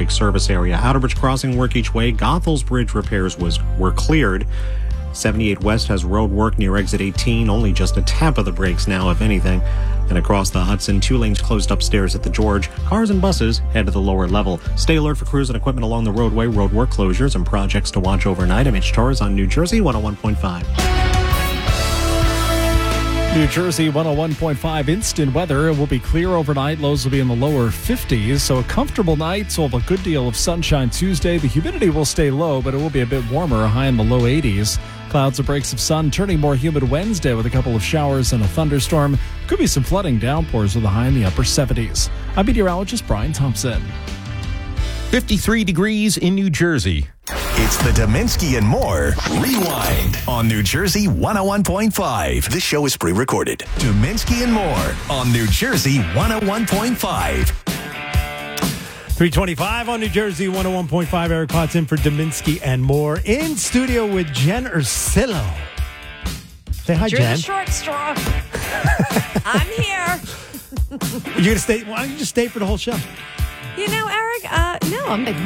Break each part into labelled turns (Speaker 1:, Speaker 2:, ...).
Speaker 1: Lake service area. Outerbridge Crossing work each way. Goethals Bridge repairs were cleared. 78 West has road work near exit 18. Only just a tap of the brakes now, if anything. And across the Hudson, 2 lanes closed upstairs at the George. Cars and buses head to the lower level. Stay alert for crews and equipment along the roadway, road work closures, and projects to watch overnight. I'm Mitch Torres on New Jersey 101.5.
Speaker 2: New Jersey 101.5 instant weather. It will be clear overnight. Lows will be in the lower 50s. So a comfortable night. So a good deal of sunshine Tuesday. The humidity will stay low, but it will be a bit warmer, a high in the low 80s. Clouds and breaks of sun turning more humid Wednesday with a couple of showers and a thunderstorm. Could be some flooding downpours with a high in the upper 70s. I'm meteorologist Brian Thompson.
Speaker 3: 53 degrees in New Jersey. It's the Dominski and More Rewind on New Jersey 101.5. This show is pre-recorded. Dominski and More on New Jersey 101.5.
Speaker 4: 325 on New Jersey 101.5. Eric Potts in for Dominski and More. In studio with Jen Ursillo. Say hi,
Speaker 5: Drew
Speaker 4: Jen.
Speaker 5: the short straw. I'm here.
Speaker 4: You gonna stay? Why don't you just stay for the whole show?
Speaker 5: You know, Eric. No, I'm. No,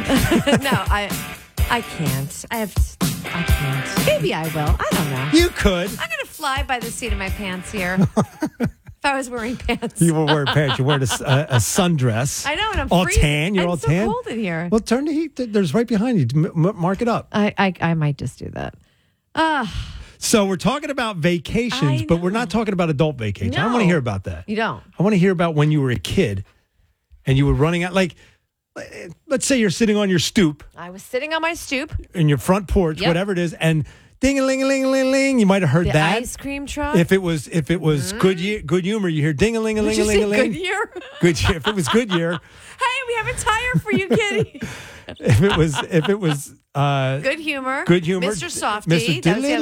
Speaker 5: I can't. I can't. Maybe I will. I don't know.
Speaker 4: You could.
Speaker 5: I'm gonna fly by the seat of my pants here. If I was wearing pants.
Speaker 4: You were wearing pants. You're wearing a sundress.
Speaker 5: I know, and I'm
Speaker 4: all
Speaker 5: freezing.
Speaker 4: tan. You're all
Speaker 5: it's
Speaker 4: tan.
Speaker 5: so cold in here.
Speaker 4: Well, turn the heat. There's right behind you. Mark it up.
Speaker 5: I might just do that.
Speaker 4: So we're talking about vacations, but we're not talking about adult vacations. I don't want to hear about that.
Speaker 5: You don't.
Speaker 4: I want to hear about when you were a kid and you were running out. Like, let's say you're sitting on your stoop.
Speaker 5: I was sitting on my stoop.
Speaker 4: In your front porch, whatever it is, and ding-a-ling-a-ling-a-ling-a-ling. You might have heard
Speaker 5: the
Speaker 4: that.
Speaker 5: Ice cream truck.
Speaker 4: If it was good humor, you hear ding-a-ling-a-ling-a-ling-a-ling.
Speaker 5: Goodyear.
Speaker 4: Goodyear. If it was Goodyear.
Speaker 5: Hey, we have a tire for you, kitty.
Speaker 4: if it was
Speaker 5: good humor, Mr. Softy.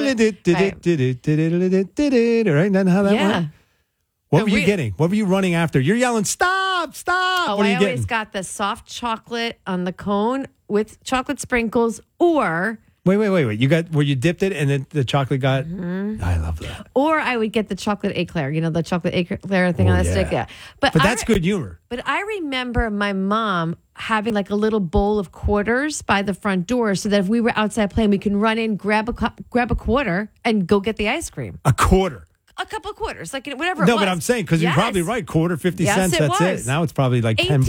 Speaker 4: Right? Then how that went? What were you getting? What were you running after? You're yelling, stop, stop.
Speaker 5: Oh,
Speaker 4: what are you
Speaker 5: I always got the soft chocolate on the cone with chocolate sprinkles, or
Speaker 4: Wait. You got where you dipped it and then the chocolate got. I love that.
Speaker 5: Or I would get the chocolate eclair. You know, the chocolate eclair thing on the stick. Yeah,
Speaker 4: but that's good humor.
Speaker 5: But I remember my mom having like a little bowl of quarters by the front door, so that if we were outside playing, we can run in, grab a quarter, and go get the ice cream.
Speaker 4: A quarter.
Speaker 5: A couple of quarters, like whatever. No,
Speaker 4: but I'm saying because you're probably right. Quarter, 50 cents. That's it. Now it's probably like $10.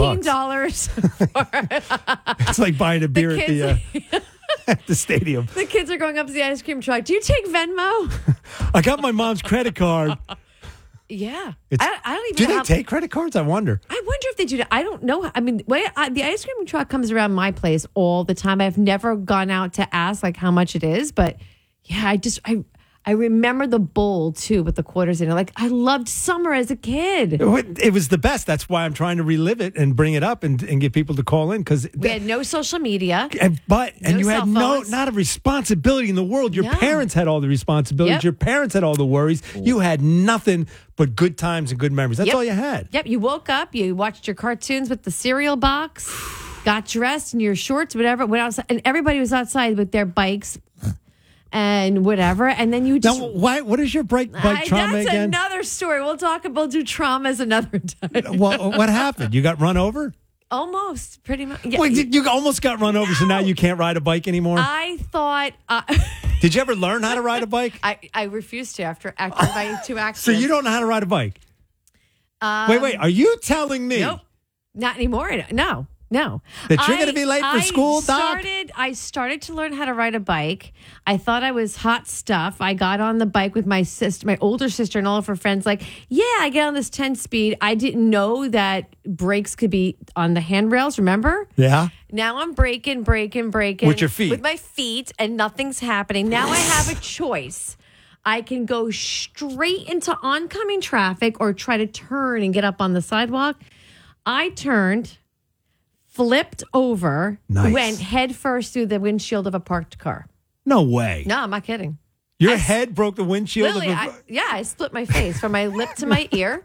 Speaker 5: $18.
Speaker 4: It's like buying a beer at the stadium.
Speaker 5: The kids are going up to the ice cream truck. Do you take Venmo?
Speaker 4: I got my mom's credit card.
Speaker 5: Yeah, I don't even.
Speaker 4: Do they take credit cards? I wonder
Speaker 5: if they do that. I don't know. I mean, the ice cream truck comes around my place all the time. I've never gone out to ask like how much it is, but yeah, I remember the bowl, too, with the quarters in it. Like, I loved summer as a kid.
Speaker 4: It was the best. That's why I'm trying to relive it and bring it up and get people to call in. Because
Speaker 5: we had no social media.
Speaker 4: And you had not a responsibility in the world. Your parents had all the responsibilities.
Speaker 5: Yep.
Speaker 4: Your parents had all the worries. You had nothing but good times and good memories. That's all you had.
Speaker 5: Yep. You woke up, you watched your cartoons with the cereal box, got dressed in your shorts, whatever, went outside, and everybody was outside with their bikes. And whatever, and then you just.
Speaker 4: Now, what is your bike trauma
Speaker 5: that's
Speaker 4: again?
Speaker 5: Another story. We'll do traumas another time.
Speaker 4: Well, what happened? You got run over?
Speaker 5: Almost, pretty much. Yeah.
Speaker 4: Well, you almost got run over, so now you can't ride a bike anymore?
Speaker 5: I thought.
Speaker 4: Did you ever learn how to ride a bike?
Speaker 5: I refused to after my 2 accidents.
Speaker 4: So you don't know how to ride a bike? Wait. Are you telling me?
Speaker 5: Nope. Not anymore. No.
Speaker 4: That you're going to be late for school, Doc?
Speaker 5: I started to learn how to ride a bike. I thought I was hot stuff. I got on the bike with my older sister and all of her friends. Like, yeah, I get on this 10-speed. I didn't know that brakes could be on the handrails, remember?
Speaker 4: Yeah.
Speaker 5: Now I'm braking.
Speaker 4: With your feet?
Speaker 5: With my feet, and nothing's happening. Now I have a choice. I can go straight into oncoming traffic or try to turn and get up on the sidewalk. I turned, flipped over, went head first through the windshield of a parked car.
Speaker 4: No way.
Speaker 5: No, I'm not kidding.
Speaker 4: Your head broke the windshield of a...
Speaker 5: I split my face from my lip to my ear.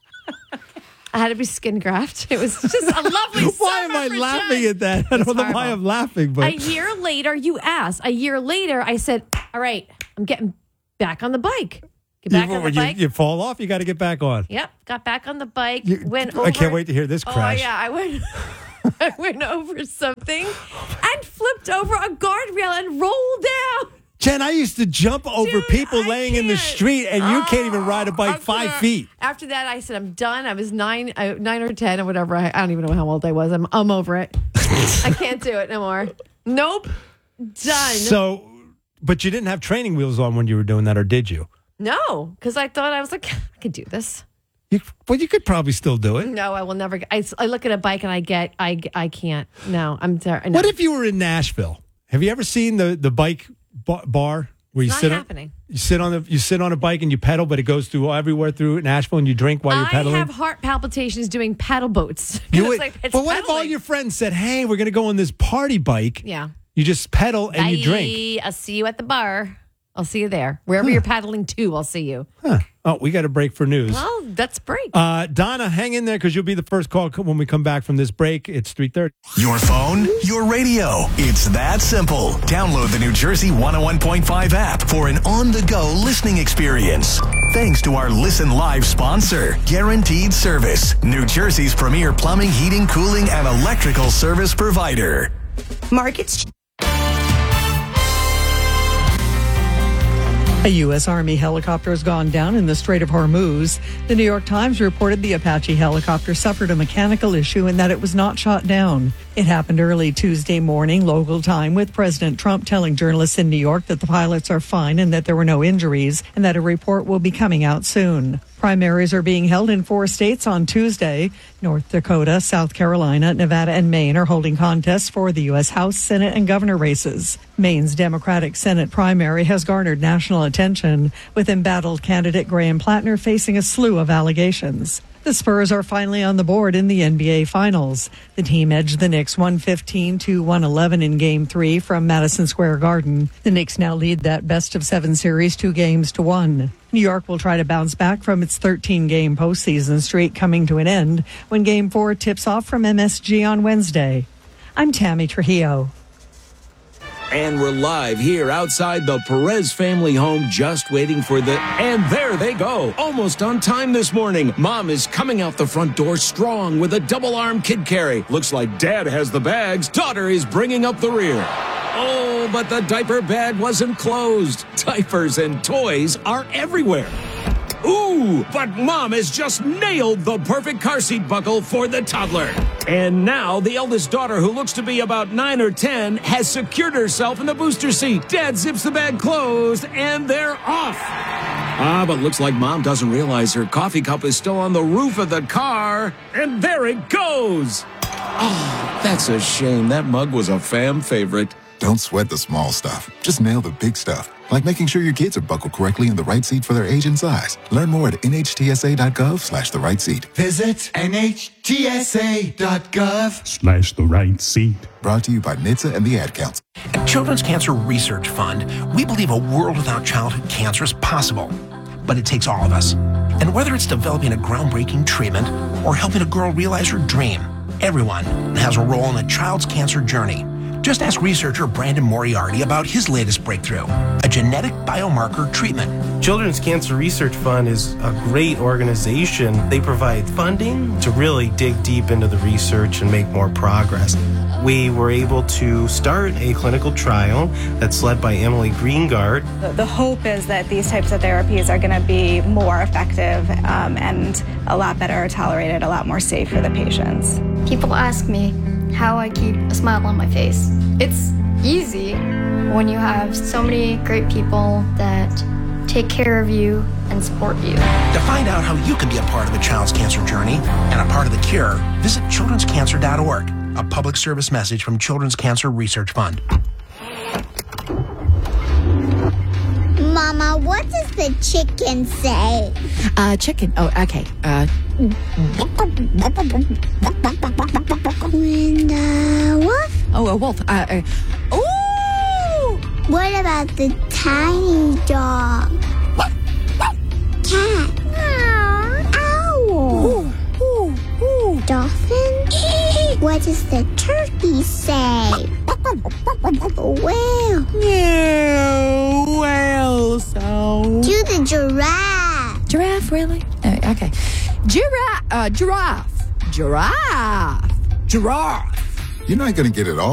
Speaker 5: I had to be skin graft. It was just a lovely summer.
Speaker 4: Why am I laughing at that? I don't know why I'm laughing, but...
Speaker 5: A year later, I said, all right, I'm getting back on the bike. Get back on the bike.
Speaker 4: You fall off, you got to get back on.
Speaker 5: Yep, got back on the bike, went over.
Speaker 4: I can't wait to hear this crash.
Speaker 5: Oh, yeah, I went... I went over something and flipped over a guardrail and rolled down.
Speaker 4: Jen, I used to jump over
Speaker 5: Dude,
Speaker 4: people
Speaker 5: I
Speaker 4: laying in the
Speaker 5: can't.
Speaker 4: street, and you can't even ride a bike 5 feet.
Speaker 5: After that, I said, I'm done. I was 9 or 10 or whatever. I don't even know how old I was. I'm over it. I can't do it no more. Nope. Done.
Speaker 4: So, but you didn't have training wheels on when you were doing that, or did you?
Speaker 5: No, because I thought I was like, I could do this.
Speaker 4: Well, you could probably still do it.
Speaker 5: No, I will never. I look at a bike and I can't. No, I'm sorry. No.
Speaker 4: What if you were in Nashville? Have you ever seen the bike bar where you
Speaker 5: It's
Speaker 4: sit
Speaker 5: not
Speaker 4: on?
Speaker 5: happening.
Speaker 4: You sit on a bike and you pedal, but it goes through everywhere through Nashville, and you drink while you're pedaling.
Speaker 5: I have heart palpitations doing paddle boats.
Speaker 4: You would,
Speaker 5: It's
Speaker 4: but what if all
Speaker 5: pedaling.
Speaker 4: your friends said, "Hey, we're going to go on this party bike"?
Speaker 5: Yeah.
Speaker 4: You just pedal and you drink.
Speaker 5: I'll see you at the bar. I'll see you there. Wherever you're paddling to, I'll see you.
Speaker 4: Huh. Oh, we got a break for news.
Speaker 5: Well, that's break.
Speaker 4: Donna, hang in there because you'll be the first call when we come back from this break. It's 3:30.
Speaker 3: Your phone, your radio. It's that simple. Download the New Jersey 101.5 app for an on-the-go listening experience. Thanks to our Listen Live sponsor, Guaranteed Service, New Jersey's premier plumbing, heating, cooling, and electrical service provider.
Speaker 6: Markets.
Speaker 7: A U.S. Army helicopter has gone down in the Strait of Hormuz. The New York Times reported the Apache helicopter suffered a mechanical issue and that it was not shot down. It happened early Tuesday morning, local time, with President Trump telling journalists in New York that the pilots are fine and that there were no injuries and that a report will be coming out soon. Primaries are being held in 4 states on Tuesday. North Dakota, South Carolina, Nevada, and Maine are holding contests for the U.S. House, Senate, and governor races. Maine's Democratic Senate primary has garnered national attention, with embattled candidate Graham Plattner facing a slew of allegations. The Spurs are finally on the board in the NBA Finals. The team edged the Knicks 115-111 in Game 3 from Madison Square Garden. The Knicks now lead that best-of-7 series 2-1. New York will try to bounce back from its 13-game postseason streak coming to an end when Game 4 tips off from MSG on Wednesday. I'm Tammy Trujillo.
Speaker 8: And we're live here outside the Perez family home, just waiting for and there they go. Almost on time this morning. Mom is coming out the front door strong with a double-arm kid carry. Looks like Dad has the bags. Daughter is bringing up the rear. Oh, but the diaper bag wasn't closed. Diapers and toys are everywhere. Ooh, but Mom has just nailed the perfect car seat buckle for the toddler. And now the eldest daughter, who looks to be about 9 or 10, has secured herself in the booster seat. Dad zips the bag closed, and they're off. But looks like Mom doesn't realize her coffee cup is still on the roof of the car. And there it goes. Oh, that's a shame. That mug was a fam favorite.
Speaker 9: Don't sweat the small stuff. Just nail the big stuff. Like making sure your kids are buckled correctly in the right seat for their age and size. Learn more at nhtsa.gov/the right seat.
Speaker 10: Visit nhtsa.gov/the right seat.
Speaker 9: Brought to you by NHTSA and the Ad Council.
Speaker 11: At Children's Cancer Research Fund, we believe a world without childhood cancer is possible. But it takes all of us. And whether it's developing a groundbreaking treatment or helping a girl realize her dream, everyone has a role in a child's cancer journey. Just ask researcher Brandon Moriarty about his latest breakthrough, a genetic biomarker treatment.
Speaker 12: Children's Cancer Research Fund is a great organization. They provide funding to really dig deep into the research and make more progress. We were able to start a clinical trial that's led by Emily Greengard.
Speaker 13: The hope is that these types of therapies are going to be more effective and a lot better tolerated, a lot more safe for the patients.
Speaker 14: People ask me how I keep a smile on my face. It's easy when you have so many great people that take care of you and support you.
Speaker 11: To find out how you can be a part of a child's cancer journey and a part of the cure, visit childrenscancer.org, a public service message from Children's Cancer Research Fund.
Speaker 15: Mama, what does the chicken say?
Speaker 6: Chicken. Oh, okay.
Speaker 15: When the wolf?
Speaker 6: Oh, a wolf.
Speaker 15: Ooh! What about the tiny dog? Cat? Owl? Dolphin? What does the turkey say? Whale?
Speaker 6: Yeah, whale sound.
Speaker 15: Do the giraffe.
Speaker 6: Giraffe, really? Okay. Giraffe. Giraffe.
Speaker 9: You're not going to get it all